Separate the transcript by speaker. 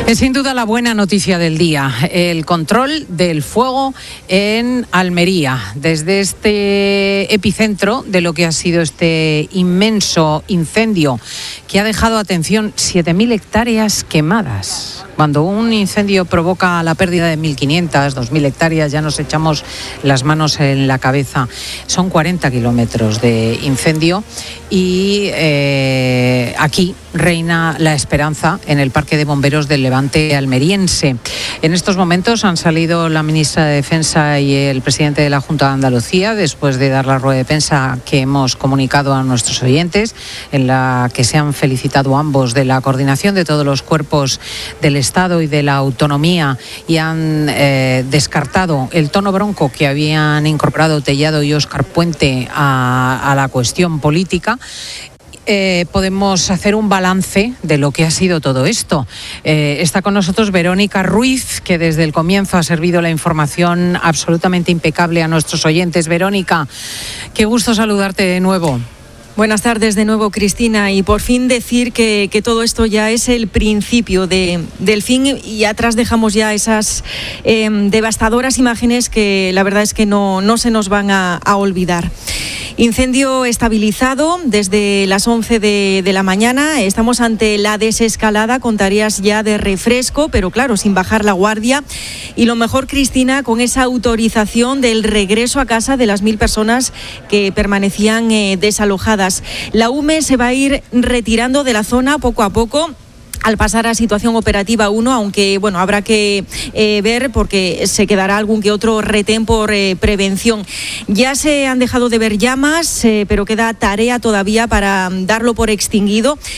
Speaker 1: Es sin duda la buena noticia del día, el control del fuego en Almería, desde este epicentro de lo que ha sido este inmenso incendio que ha dejado, atención, 7.000 hectáreas quemadas. Cuando un incendio provoca la pérdida de 1.500, 2.000 hectáreas, ya nos echamos las manos en la cabeza. Son 40 kilómetros de incendio y aquí reina la esperanza en el Parque de Bomberos del Levante almeriense. En estos momentos han salido la ministra de Defensa y el presidente de la Junta de Andalucía después de dar la rueda de prensa que hemos comunicado a nuestros oyentes, en la que se han felicitado ambos de la coordinación de todos los cuerpos del Estado y de la autonomía, y han descartado el tono bronco que habían incorporado Tellado y Óscar Puente a la cuestión política. Podemos hacer un balance de lo que ha sido todo esto. Está con nosotros Verónica Ruiz, que desde el comienzo ha servido la información absolutamente impecable a nuestros oyentes. Verónica, qué gusto saludarte de nuevo.
Speaker 2: Buenas tardes de nuevo, Cristina, y por fin decir que todo esto ya es el principio del fin, y atrás dejamos ya esas devastadoras imágenes que la verdad es que no se nos van a olvidar. Incendio estabilizado desde las 11 de la mañana. Estamos ante la desescalada con tareas ya de refresco, pero claro, sin bajar la guardia. Y lo mejor, Cristina, con esa autorización del regreso a casa de las 1.000 personas que permanecían desalojadas. La UME se va a ir retirando de la zona poco a poco al pasar a situación operativa 1, aunque bueno, habrá que ver, porque se quedará algún que otro retén por prevención. Ya se han dejado de ver llamas, pero queda tarea todavía para darlo por extinguido.